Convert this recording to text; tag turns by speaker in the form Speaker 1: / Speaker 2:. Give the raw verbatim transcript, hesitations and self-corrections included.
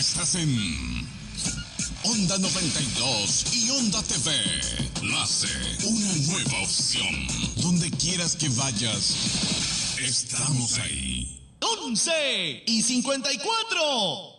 Speaker 1: Estás en Onda noventa y dos y Onda T V. Lace, una nueva opción. Donde quieras que vayas, estamos ahí.
Speaker 2: once y cincuenta y cuatro.